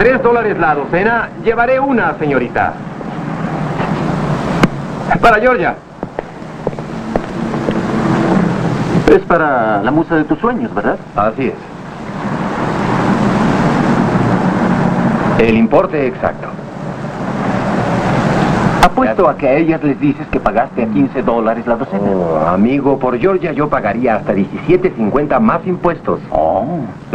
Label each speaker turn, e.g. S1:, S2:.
S1: $3 la docena. Llevaré una, señorita. Para Georgia.
S2: Es para la musa de tus sueños, ¿verdad?
S1: Así es. El importe exacto.
S2: Apuesto a que a ellas les dices que pagaste a $15 la docena.
S1: Oh, amigo, por Georgia yo pagaría hasta $17.50 más impuestos.
S2: Oh.